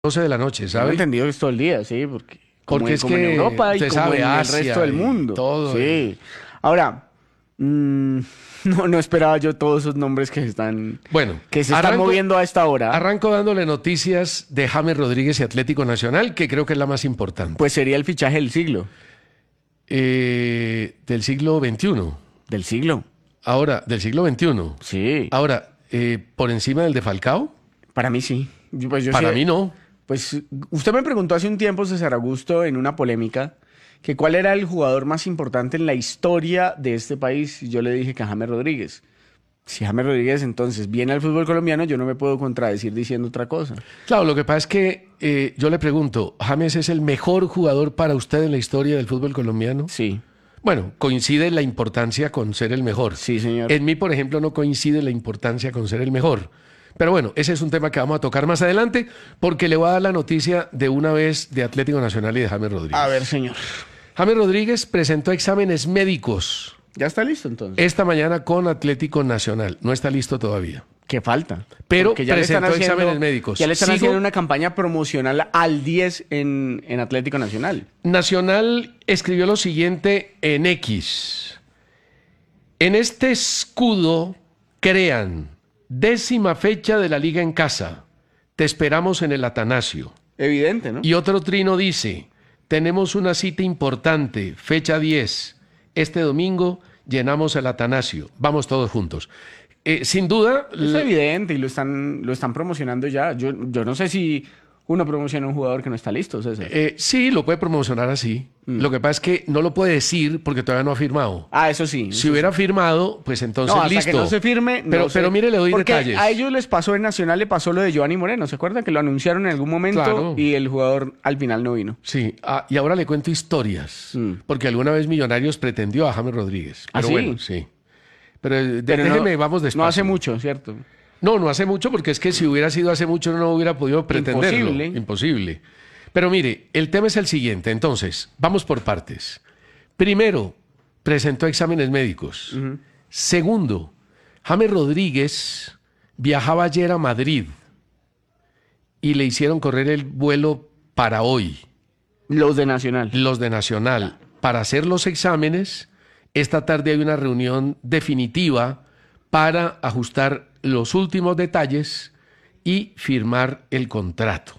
12 de la noche, Tengo ¿sabe? entendido que es todo el día, sí, Porque es como en que Europa y usted como sabe, en el Asia resto del y mundo. todo, Sí. Ahora, no esperaba yo todos esos nombres Bueno, que se están moviendo a esta hora. Arranco dándole noticias de James Rodríguez y Atlético Nacional, que creo que es la más importante. Pues sería el fichaje del siglo. Del siglo XXI. Del siglo. Ahora, del siglo XXI. Sí. Ahora, por encima del de Falcao, Para mí sí. Yo para sí- mí no. Pues usted me preguntó hace un tiempo, César Augusto, en una polémica, que cuál era el jugador más importante en la historia de este país. Y yo le dije que James Rodríguez. Si James Rodríguez entonces viene al fútbol colombiano, yo no me puedo contradecir diciendo otra cosa. Claro, lo que pasa es que yo le pregunto, ¿James es el mejor jugador para usted en la historia del fútbol colombiano? Sí, Bueno, coincide la importancia con ser el mejor. sí, señor. En mí, por ejemplo, no coincide la importancia con ser el mejor. Pero bueno, ese es un tema que vamos a tocar más adelante porque le voy a dar la noticia de una vez de Atlético Nacional y de James Rodríguez. A ver, señor. James Rodríguez presentó exámenes médicos ¿Ya está listo entonces? esta mañana con Atlético Nacional. No está listo todavía. ¿Qué falta? Pero Porque ya le están presentó haciendo- exámenes médicos. Ya le están Sigo- haciendo una campaña promocional al 10 en Atlético Nacional. Nacional escribió lo siguiente en X. En este escudo crean 10ª fecha de la liga en casa. Te esperamos en el Atanasio. Evidente, ¿no? Y otro trino dice, tenemos una cita importante, fecha 10. Este domingo llenamos el Atanasio. Vamos todos juntos. Sin duda, Es evidente y lo están promocionando ya. Yo no sé si uno promociona a un jugador que no está listo, César. sí, lo puede promocionar así. Lo que pasa es que no lo puede decir porque todavía no ha firmado. Eso sí. Si hubiera firmado, pues entonces No, hasta listo. que no se firme, pero, no sé. pero mire, le doy Porque detalles. a ellos les pasó en Nacional, le pasó lo de Giovanni Moreno. ¿Se acuerdan que lo anunciaron en algún momento Claro. y el jugador al final no vino? Sí, y ahora le cuento historias. Porque alguna vez Millonarios pretendió a James Rodríguez. Pero ¿sí? bueno, sí. Pero, Pero déjeme, vamos despacio. No hace mucho, ¿cierto? No hace mucho porque es que si hubiera sido hace mucho no hubiera podido pretenderlo. Imposible. Imposible. Pero mire, el tema es el siguiente. Entonces, vamos por partes. Primero, presentó exámenes médicos. Segundo, James Rodríguez viajaba ayer a Madrid y le hicieron correr el vuelo para hoy. Los de Nacional. Los de Nacional, para hacer los exámenes. Esta tarde hay una reunión definitiva para ajustar los últimos detalles y firmar el contrato.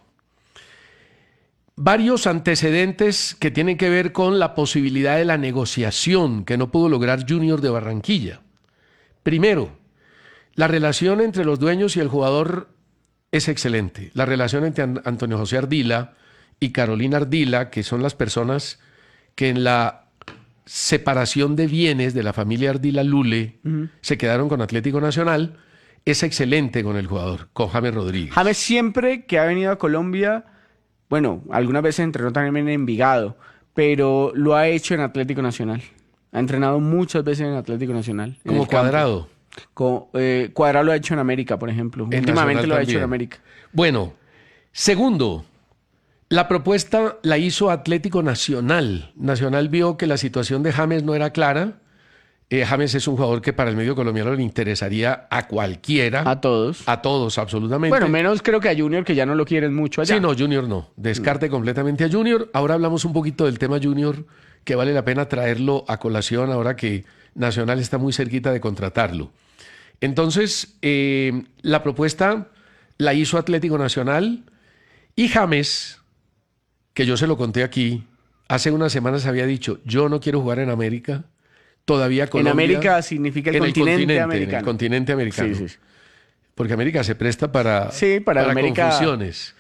Varios antecedentes que tienen que ver con la posibilidad de la negociación que no pudo lograr Junior de Barranquilla. Primero, la relación entre los dueños y el jugador es excelente. La relación entre Antonio José Ardila y Carolina Ardila, que son las personas que en la separación de bienes de la familia Ardila Lule se quedaron con Atlético Nacional, es excelente con el jugador, con James Rodríguez. James siempre que ha venido a Colombia, bueno, algunas veces entrenó también en Envigado, pero lo ha hecho en Atlético Nacional. Ha entrenado muchas veces en Atlético Nacional. en Como el campo. Cuadrado. Cuadrado lo ha hecho en América, por ejemplo. En Últimamente Nacional lo ha hecho en también. América. Bueno, segundo, la propuesta la hizo Atlético Nacional. Nacional vio que la situación de James no era clara. James es un jugador que para el medio colombiano le interesaría a cualquiera. A todos. A todos, absolutamente. Bueno, menos creo que a Junior, que ya no lo quieren mucho allá. Sí, no, Junior no. Descarte completamente a Junior. Ahora hablamos un poquito del tema Junior, que vale la pena traerlo a colación ahora que Nacional está muy cerquita de contratarlo. Entonces, la propuesta la hizo Atlético Nacional y James, que yo se lo conté aquí, hace unas semanas había dicho, yo no quiero jugar en América, todavía Colombia... En América significa el continente americano. En el continente americano. Sí, sí. Porque América se presta para América. confusiones.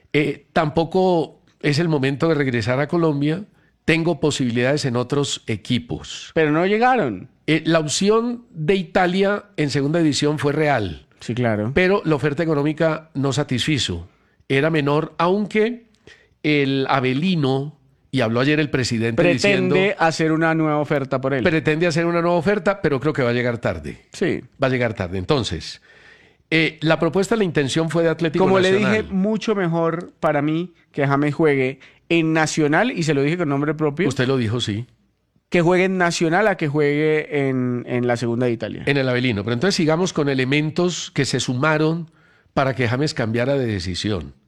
Tampoco es el momento de regresar a Colombia. Tengo posibilidades en otros equipos. Pero no llegaron. La opción de Italia en segunda división fue real, Sí, claro. pero la oferta económica no satisfizo. Era menor, aunque el Avelino, y habló ayer el presidente diciendo... Pretende hacer una nueva oferta por él. Pretende hacer una nueva oferta, pero creo que va a llegar tarde. Sí. Va a llegar tarde. Entonces, la propuesta, la intención fue de Atlético Como Nacional. le dije, mucho mejor para mí que James juegue en Nacional, y se lo dije con nombre propio, Usted lo dijo, sí. que juegue en Nacional a que juegue en la segunda de Italia. En el Avelino. Pero entonces sigamos con elementos que se sumaron para que James cambiara de decisión.